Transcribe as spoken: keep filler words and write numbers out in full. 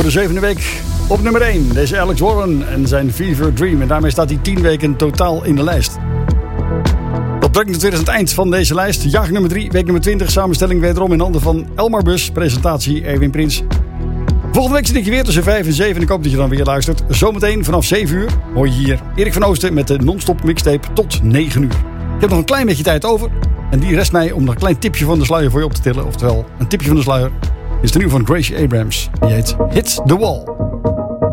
de zevende week op nummer één. Deze Alex Warren en zijn Fever Dream. En daarmee staat hij tien weken totaal in de lijst. Dat brengt ons weer eens aan het eind van deze lijst. Jaargang nummer drie, week nummer twintig. Samenstelling wederom in handen van Elmar Bus. Presentatie Erwin Prins. Volgende week zit ik je weer tussen vijf en zeven. En ik hoop dat je dan weer luistert. Zometeen vanaf zeven uur hoor je hier Erik van Oosten met de non-stop mixtape tot negen uur. Ik heb nog een klein beetje tijd over. En die rest mij om nog een klein tipje van de sluier voor je op te tillen. Oftewel, een tipje van de sluier is de nieuwe van Gracie Abrams. Die heet Hit the Wall.